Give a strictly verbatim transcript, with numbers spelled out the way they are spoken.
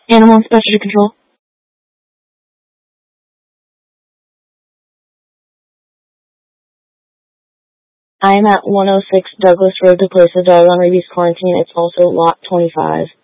Animal Inspector to control. I am at one oh six Douglas Road to place a dog on rabies quarantine. It's also lot twenty-five.